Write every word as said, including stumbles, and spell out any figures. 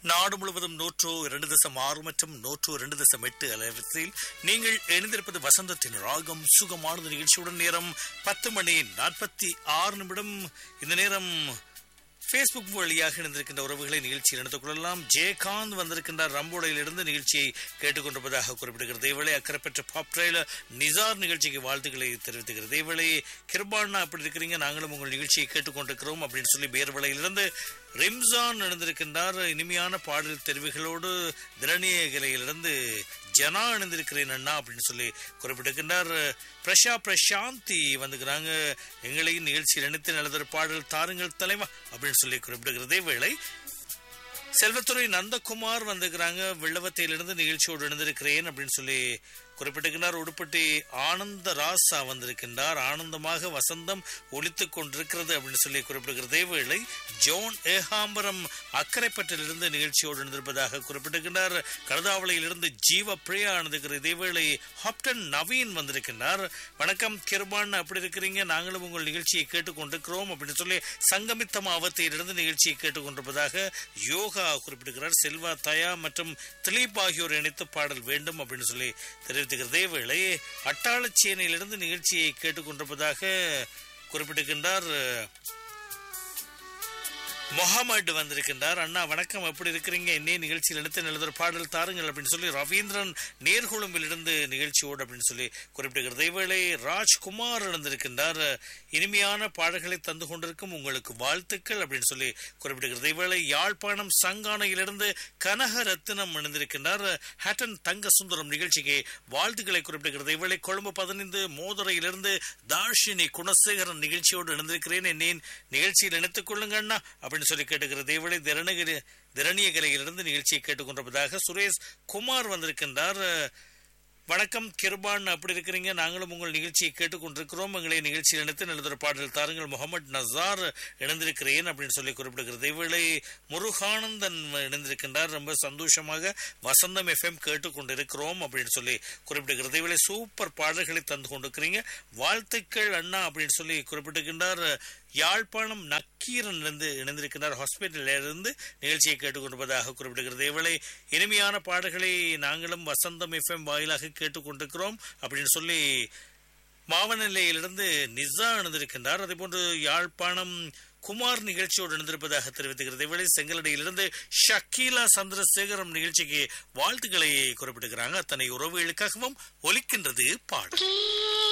நாடு முழுவதும் நூற்று இரண்டு தசம் ஆறு மற்றும் நூற்று இரண்டு தசம் எட்டு அலைவரிசையில் நீங்கள் இணைந்திருப்பது வசந்தத்தின் ராகம் சுகமானது நிகழ்ச்சியுடன். நேரம் பத்து மணி நாற்பத்தி ஆறு நிமிடம். இந்த நேரம் Facebook வழியாக இணைந்திருக்கின்ற உறவுகளை நிகழ்ச்சியில் எடுத்துக் கொள்ளலாம். ஜெயகாந்த் வந்திருக்கின்றார் ரம்போடையிலிருந்து நிகழ்ச்சியை கேட்டுக்கொண்டிருப்பதாக குறிப்பிடுகிறது. இவளை அக்கறைப்பற்ற பாப்ட்ரைல நிசார் நிகழ்ச்சிக்கு வாழ்த்துக்களை தெரிவித்துகிறது. இவளை கிருபானா அப்படி இருக்கிறீங்க, நாங்களும் உங்கள் நிகழ்ச்சியை கேட்டுக்கொண்டிருக்கிறோம் அப்படின்னு சொல்லி பேர்வளையிலிருந்து ரிம்சான் இணைந்திருக்கின்றார். இனிமையான பாடல் தெரிவுகளோடு திரணியகிலையிலிருந்து ஜனா இணைந்திருக்கிறேன் அண்ணா அப்படின்னு சொல்லி குறிப்பிட்டிருக்கின்றார். பிரஷா பிரசாந்தி வந்துக்கிறாங்க, எங்களையும் நிகழ்ச்சியில் இணைத்து நல்லதொரு பாடல் தாருங்கள் தலைவா அப்படின்னு சொல்லி குறிப்பிடுகிறதே வேளை செல்வத்துறை நந்தகுமார் வந்துக்கிறாங்க, வெள்ளவத்தையிலிருந்து நிகழ்ச்சியோடு இணைந்திருக்கிறேன் அப்படின்னு சொல்லி குறிப்பிட்டிருக்கிறார். உடுப்பட்டி ஆனந்த ராசா வந்திருக்கின்றார், ஆனந்தமாக வசந்தம் ஒலித்துக் கொண்டிருக்கிறது அப்படின்னு சொல்லி குறிப்பிடுகிறதே வேளை ஜோன் ஏகாம்பரம் அக்கரைப்பட்டிலிருந்து நிகழ்ச்சியோடு இணைந்திருப்பதாக குறிப்பிட்டிருக்கின்றார். கழுதாவளையிலிருந்து ஜீவ பிரியா இணைந்திருக்கிற இதேவேளை ஹாப்டன் நவீன் வந்திருக்கின்றார். வணக்கம் கிருபான் அப்படி இருக்கிறீங்க, நாங்களும் உங்கள் நிகழ்ச்சியை கேட்டுக்கொண்டிருக்கிறோம் அப்படின்னு சொல்லி சங்கமித்த மாவட்டத்திலிருந்து நிகழ்ச்சியை கேட்டுக்கொண்டிருப்பதாக யோகா குறிப்பிடுகிறார். செல்வா தயா மற்றும் திலீப் ஆகியோர் இணைத்து பாடல் வேண்டும் அப்படின்னு சொல்லி தெரிவித்துக்கிறதே வேளை அட்டாளச்சேனையிலிருந்து நிகழ்ச்சியை கேட்டுக்கொண்டிருப்பதாக குறிப்பிட்டிருக்கின்றார். முகமது வந்திருக்கின்றார். அண்ணா வணக்கம், எப்படி இருக்கிறீங்க, என்னே நிகழ்ச்சியில் எடுத்து நல்லதொரு பாடல் தாருங்கள் அப்படின்னு சொல்லி ரவீந்திரன் நேர்குழும்பிலிருந்து நிகழ்ச்சியோடு அப்படின்னு சொல்லி குறிப்பிடுகிறது. இவளை ராஜ்குமார் இழந்திருக்கின்றார். இனிமையான பாடல்களை தந்து கொண்டிருக்கும் உங்களுக்கு வாழ்த்துக்கள் அப்படின்னு சொல்லி குறிப்பிடுகிறது. இவளை யாழ்ப்பாணம் சங்கானையிலிருந்து கனக ரத்தினம் இணைந்திருக்கின்றார். ஹட்டன் தங்க சுந்தரம் நிகழ்ச்சிக்கு வாழ்த்துக்களை குறிப்பிடுகிறது. இவளை கொழும்பு பதினைந்து மோதுரையிலிருந்து தாஷினி குணசேகரன் நிகழ்ச்சியோடு இணைந்திருக்கிறேன், என்னேன் நிகழ்ச்சியில் இணைத்துக் கொள்ளுங்க அண்ணா அப்படின்னு சொல்லி கேட்டுக்கிறது. இவளை திரணகிரி திரணியகலையிலிருந்து நிகழ்ச்சியை கேட்டுக்கொண்டிருப்பதாக சுரேஷ் குமார் வந்திருக்கின்றார். வணக்கம் கிருபான் அப்படி இருக்கிறீங்க, நாங்களும் உங்கள் நிகழ்ச்சியை கேட்டுக்கொண்டிருக்கிறோம், எங்களை நிகழ்ச்சியில் இணைத்து நல்லதொரு பாடல் தாருங்கள் முகமது நசார் இணைந்திருக்கிறேன் அப்படின்னு சொல்லி குறிப்பிடுகிறது. இவளை முருகானந்தன் இணைந்திருக்கின்றார். ரொம்ப சந்தோஷமாக வசந்தம் எஃப்எம் கேட்டுக்கொண்டிருக்கிறோம் அப்படின்னு சொல்லி குறிப்பிடுகிறது. இவளை சூப்பர் பாடல்களை தந்து கொண்டிருக்கிறீங்க, வாழ்த்துக்கள் அண்ணா அப்படின்னு சொல்லி குறிப்பிட்டிருக்கின்றார். யாழ்ப்பாணம் நக்கீரன் இருந்து இணைந்திருக்கிறார். ஹாஸ்பிட்டலில் இருந்து நிகழ்ச்சியை கேட்டுக்கொண்டிருப்பதாக குறிப்பிடுகிறது. இவளை இனிமையான பாடல்களை நாங்களும் வசந்தம் எஃப்எம் வாயிலாக கேட்டுக்கொண்டிருக்கிறோம் அப்படின்னு சொல்லி மாவநிலையிலிருந்து நிசா இணைந்திருக்கின்றார். அதே போன்று யாழ்ப்பாணம் குமார் நிகழ்ச்சியோடு இணைந்திருப்பதாக தெரிவித்துகிறது. இவளை செங்கலடியிலிருந்து ஷக்கீலா சந்திரசேகரம் நிகழ்ச்சிக்கு வாழ்த்துக்களை குறிப்பிட்டிருக்கிறாங்க. அத்தனை உறவுகளுக்காகவும் ஒலிக்கின்றது பாடல்.